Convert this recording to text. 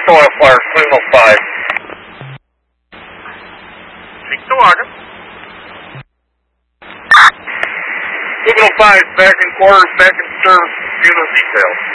diesel oil flyer, Signal 5. Ziektewagen. Signal 5, back in quarters, back in service, funeral details.